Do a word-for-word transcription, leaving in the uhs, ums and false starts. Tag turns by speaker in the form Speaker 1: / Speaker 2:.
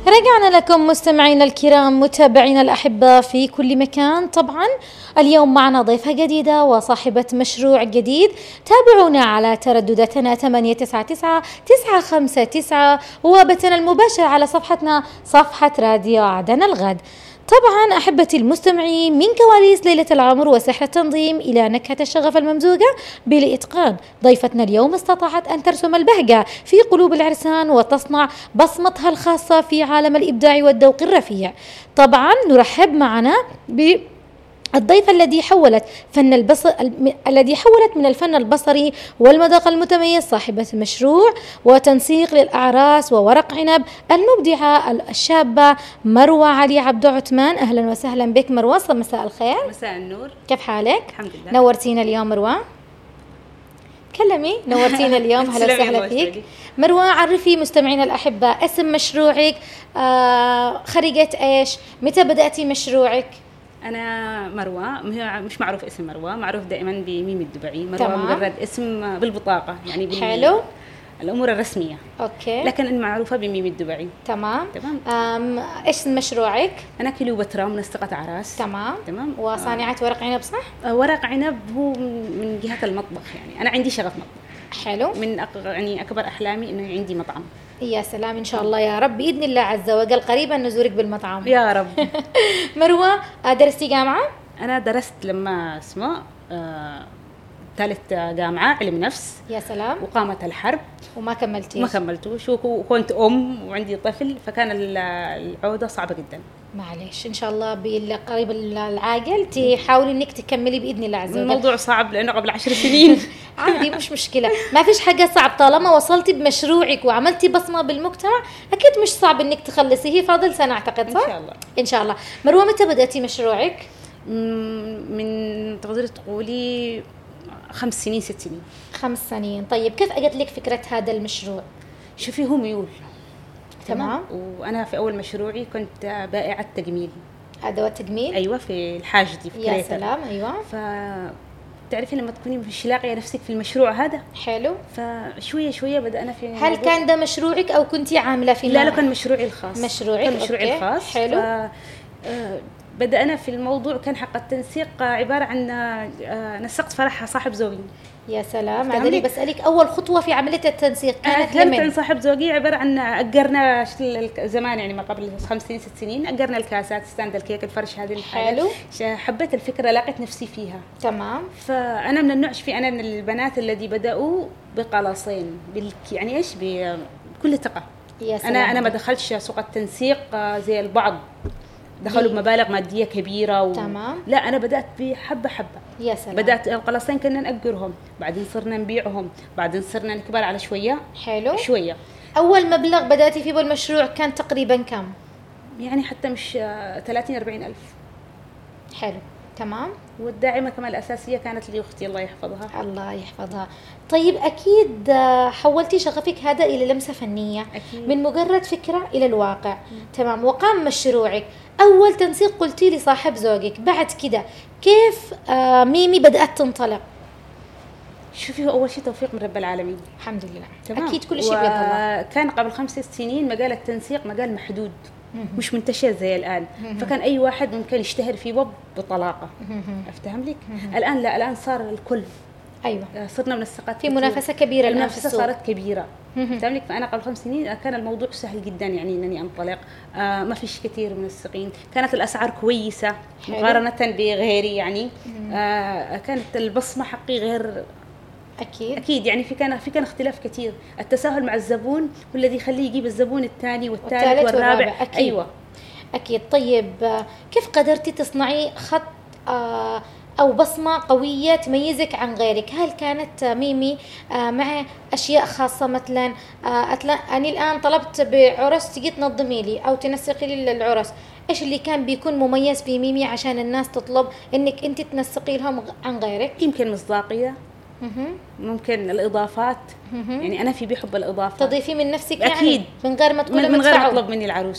Speaker 1: رجعنا لكم مستمعينا الكرام متابعينا الأحباء في كل مكان. طبعا اليوم معنا ضيفة جديدة وصاحبة مشروع جديد. تابعونا على تردداتنا ثمانية تسعة تسعة تسعة خمسة تسعة وبثنا المباشر على صفحتنا صفحة راديو عدن الغد. طبعا أحبتي المستمعين، من كواليس ليلة العمر وسحر التنظيم إلى نكهة الشغف الممزوجة بالإتقان، ضيفتنا اليوم استطاعت أن ترسم البهجة في قلوب العرسان وتصنع بصمتها الخاصة في عالم الإبداع والذوق الرفيع. طبعا نرحب معنا ب الضيفة الذي حولت فن البصر الذي حولت من الفن البصري والمذاق المتميز، صاحبة مشروع وتنسيق للأعراس وورق عنب، المبدعة الشابة مروة علي عبد عثمان. أهلا وسهلا بك مروة، مساء الخير.
Speaker 2: مساء النور،
Speaker 1: كيف حالك؟
Speaker 2: الحمد لله.
Speaker 1: نورتينا اليوم مروة، كلمي. نورتينا اليوم. هلا وسهلا فيك مروة. عرفي مستمعينا الأحباء اسم مشروعك، آه خريجة ايش، متى بدأتي مشروعك؟
Speaker 2: أنا مروة، مش معروف اسم مروة، معروف دائما بميمي الدبعي. مروة
Speaker 1: تمام.
Speaker 2: مجرد اسم بالبطاقة، يعني بال...
Speaker 1: حلو،
Speaker 2: الأمور الرسمية.
Speaker 1: أوكي.
Speaker 2: لكن أنا معروفة بميمي الدبعي.
Speaker 1: تمام
Speaker 2: تمام.
Speaker 1: أم إيش مشروعك؟
Speaker 2: أنا كليوباترا، منسقة أعراس.
Speaker 1: تمام
Speaker 2: تمام.
Speaker 1: وصانعة آه. ورق عنب، صح؟
Speaker 2: آه ورق عنب هو من جهة المطبخ، يعني أنا عندي شغف مطبخ.
Speaker 1: حلو.
Speaker 2: من أق... يعني أكبر أحلامي إنه عندي مطعم.
Speaker 1: يا سلام، إن شاء الله يا رب بإذن الله عز وجل قريبا نزورك بالمطعم
Speaker 2: يا رب.
Speaker 1: مروة، درستي جامعة؟
Speaker 2: أنا درست لما اسمه آه ثالث جامعة علم نفس.
Speaker 1: يا سلام.
Speaker 2: وقامت الحرب
Speaker 1: وما كملتي؟
Speaker 2: ما كملتوش، وكنت أم وعندي طفل، فكان العودة صعبة جدا.
Speaker 1: معليش، إن شاء الله بالقريب العاجل تحاولي إنك تكملي بإذن الله عز وجل.
Speaker 2: الموضوع صعب لأنه قبل عشر سنين.
Speaker 1: عادي، مش مشكلة، ما فيش حاجة صعب طالما وصلتي بمشروعك وعملتي بصمة بالمجتمع. أكيد مش صعب إنك تخلصيه، فاضل سنة أعتقد، صح؟
Speaker 2: إن شاء الله.
Speaker 1: إن شاء الله. مروة، متى بدأتي مشروعك؟
Speaker 2: من تقدر تقولي خمس سنين ست سنين.
Speaker 1: خمس سنين. طيب كيف أجت لك فكرة هذا المشروع؟
Speaker 2: شوفي، هو ميول.
Speaker 1: تمام.
Speaker 2: وأنا في أول مشروعي كنت بائعة تجميل،
Speaker 1: أدوات تجميل.
Speaker 2: أيوة، في الحاجدي في كريتا.
Speaker 1: يا سلام. أيوة.
Speaker 2: فتعرفي لما تكوني مش لاقية نفسك في المشروع هذا.
Speaker 1: حلو.
Speaker 2: فشوية شوية بدأنا في
Speaker 1: هل
Speaker 2: الموضوع.
Speaker 1: كان ده مشروعك أو كنتي عاملة في؟
Speaker 2: لا لا، كان مشروعي الخاص.
Speaker 1: مشروعك.
Speaker 2: كان مشروعي
Speaker 1: أوكي.
Speaker 2: الخاص.
Speaker 1: حلو.
Speaker 2: ف... بدأنا في الموضوع، كان حق التنسيق عبارة عن نسقت فرح صاحب زوجي.
Speaker 1: يا سلام، هذا اللي بسألك أول خطوة في عملية التنسيق كانت
Speaker 2: لمن؟ كان صاحب زوجي عبارة عن أجرنا زمان، يعني ما قبل خمس سنين ست سنين، أجرنا الكاسات، ستاند الكيك، الفرش، هذه الحاجات.
Speaker 1: حلو.
Speaker 2: حبيت الفكرة، لقيت نفسي فيها.
Speaker 1: تمام.
Speaker 2: فأنا من النوع، في أنا من البنات الذي بدأوا بقلاصين، يعني إيش، بكل ثقة.
Speaker 1: يا سلام.
Speaker 2: أنا أنا ما دخلتش سوق التنسيق زي البعض دخلوا بمبالغ مادية كبيرة و...
Speaker 1: تمام.
Speaker 2: لا، أنا بدأت بحبة حبة.
Speaker 1: يا سلام.
Speaker 2: بدأت القلاصين كنا نأجرهم، بعدين صرنا نبيعهم، بعدين صرنا نكبر على شوية.
Speaker 1: حلو.
Speaker 2: شوية.
Speaker 1: أول مبلغ بدأتي فيه بالمشروع كان تقريبا كم؟
Speaker 2: يعني حتى مش ثلاثين أربعين ألف.
Speaker 1: حلو. تمام.
Speaker 2: والداعمة كمان الأساسية كانت لي أختي، الله يحفظها.
Speaker 1: الله يحفظها. طيب أكيد حولتي شغفك هذا إلى لمسة فنية.
Speaker 2: أكيد.
Speaker 1: من مجرد فكرة إلى الواقع. م. تمام. وقام مشروعك، أول تنسيق قلتي لي صاحب زوجك، بعد كده كيف آه ميمي بدأت تنطلق؟
Speaker 2: شوفي، أول شيء توفيق من رب العالمين.
Speaker 1: الحمد لله.
Speaker 2: تمام.
Speaker 1: أكيد كل شيء بيد الله.
Speaker 2: كان قبل خمس سنين مجال التنسيق مجال محدود، مش منتشر زي الآن. فكان أي واحد ممكن يشتهر فيه بطلاقة. أفتهم لك؟ الآن لا، الآن صار الكل.
Speaker 1: أيوة.
Speaker 2: صرنا منسقات
Speaker 1: في منافسة كبيرة.
Speaker 2: المنافسة صارت كبيرة. أفتهم لك؟ فأنا قبل خمس سنين كان الموضوع سهل جدا، يعني إنني أنطلق. آه ما فيش كثير منسقين، كانت الأسعار كويسة مقارنة بغيري، يعني آه كانت البصمة حقي غير.
Speaker 1: أكيد.
Speaker 2: أكيد، يعني في كان في كان اختلاف كثير. التساهل مع الزبون هو الذي يخليه يجيب الزبون الثاني والثالث والرابع.
Speaker 1: أكيد.
Speaker 2: أيوة.
Speaker 1: أكيد. طيب كيف قدرتي تصنعي خط آه أو بصمة قوية تميزك عن غيرك؟ هل كانت ميمي آه مع أشياء خاصة، مثلا آه أنا الآن طلبت بعرس تجي تنظمي لي أو تنسقي لي للعرس، إيش اللي كان بيكون مميز في ميمي عشان الناس تطلب إنك أنت تنسقي لهم عن غيرك؟
Speaker 2: يمكن مصداقية، ممكن الإضافات. يعني أنا في بحب الإضافات،
Speaker 1: تضيفي من نفسك.
Speaker 2: أكيد.
Speaker 1: يعني من غير ما تقولي
Speaker 2: من غير ما تطلب مني العروس.